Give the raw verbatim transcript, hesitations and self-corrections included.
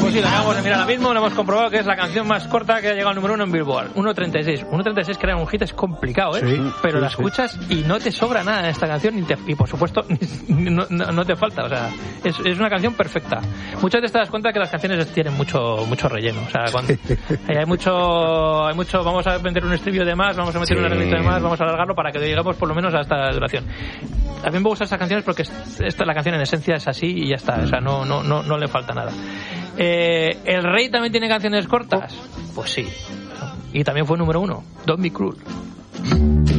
Pues sí, lo acabamos de mirar ahora mismo, lo hemos comprobado que es la canción más corta que ha llegado al número uno en Billboard. uno treinta y seis. uno treinta y seis crear un hit es complicado, ¿eh? Sí, pero sí, la sí. escuchas y no te sobra nada en esta canción y, te, y por supuesto no, no, no te falta. O sea, es, es una canción perfecta. Muchas veces te das cuenta que las canciones tienen mucho mucho relleno. O sea, cuando hay mucho, hay mucho, vamos a meter un estribillo de más, vamos a meter Sí. un arreglito de más, vamos a alargarlo para que lleguemos por lo menos a esta duración. También me gustan estas canciones porque esta, la canción en esencia es así y ya está. O sea, no, no, no, no le falta nada. Eh, ¿El Rey también tiene canciones cortas? Pues sí. Y también fue número uno. Don't Be Cruel.